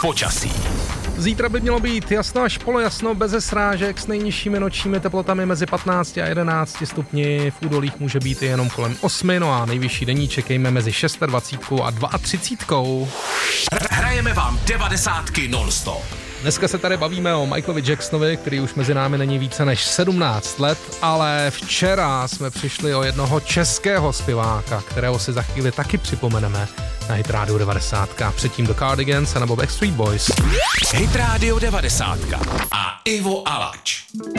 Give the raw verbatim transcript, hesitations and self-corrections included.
počasí. Zítra by mělo být jasno až polojasno, bez srážek, s nejnižšími nočními teplotami mezi patnácti a jedenácti stupni. V údolích může být i jenom kolem osmi, no a nejvyšší denní čekejme mezi dvacet šest a třicet dva. Hrajeme vám devadesátky non-stop. Dneska se tady bavíme o Michaelovi Jacksonovi, který už mezi námi není více než sedmnáct let, ale včera jsme přišli o jednoho českého zpěváka, kterého si za chvíli taky připomeneme na Hit Radio devadesát. Předtím do Cardigans a nebo Backstreet Boys. Hit Radio devadesát a Ivo Alač.